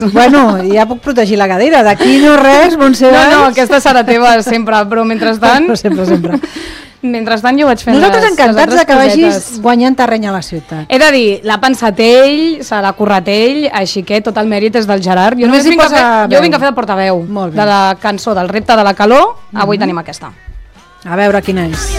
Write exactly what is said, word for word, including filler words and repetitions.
Bueno, ja puc protegir la cadira. D'aquí no res, Montserrat. No, no, aquesta serà teva sempre, però mentrestant... Però sempre, sempre. Mentrestant jo vaig fent Nosaltres les, encantats les de que vagis cosetes. guanyant terreny a la ciutat. He de dir, l'ha pensat ell, se l'ha currat ell, així que tot el mèrit és del Gerard. Jo Només només hi vinc a posa fer, veu. jo vinc a fer de portaveu Molt bé. de la cançó del repte de la calor. Avui tenim aquesta. A veure quina és.